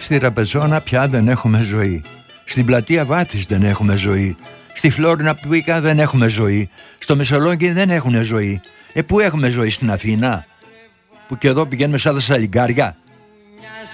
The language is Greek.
στη Τραπεζώνα πια δεν έχουμε ζωή. Στην πλατεία Βάτης δεν έχουμε ζωή. Στη Φλόρινα Πίκα δεν έχουμε ζωή. Στο Μεσολόγγι δεν έχουν ζωή. Πού έχουμε ζωή? Στην Αθήνα, που και εδώ πηγαίνουμε σαν τα σαλιγκάρια.